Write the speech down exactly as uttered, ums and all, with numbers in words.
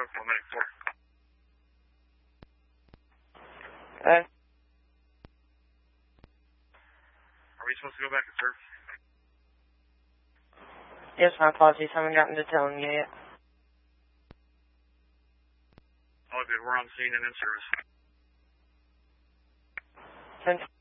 four medic four. Okay. Are we supposed to go back and serve? Yes, my apologies. Haven't gotten to telling you yet. All good. We're on scene and in service. ten